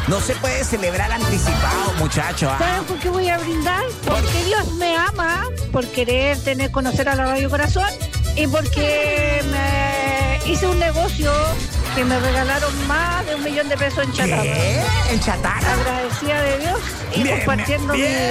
No se puede celebrar anticipado, muchachos. ¿Saben por qué voy a brindar? Porque Dios me ama, por querer conocer a la Radio Corazón y porque me hice un negocio que me regalaron más de $1 millón en chatarra. ¿Qué? ¿En chatarra? Agradecida de Dios y Bien, compartiendo bien.